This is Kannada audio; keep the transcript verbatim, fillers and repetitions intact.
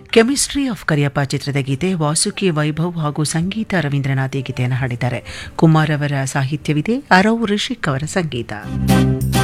ಕೆಮಿಸ್ಟ್ರಿ ಆಫ್ ಕರಿಯಪ್ಪ ಚಿತ್ರದ ಗೀತೆ ವಾಸುಕಿ ವೈಭವ್ ಹಾಗೂ ಸಂಗೀತ ರವೀಂದ್ರನಾಥ್ ಈ ಗೀತೆಯನ್ನು ಹಾಡಿದ್ದಾರೆ. ಕುಮಾರ್ ಅವರ ಸಾಹಿತ್ಯವಿದೆ, ಅರವ್ ರಿಷಿಕ್ ಅವರ ಸಂಗೀತ.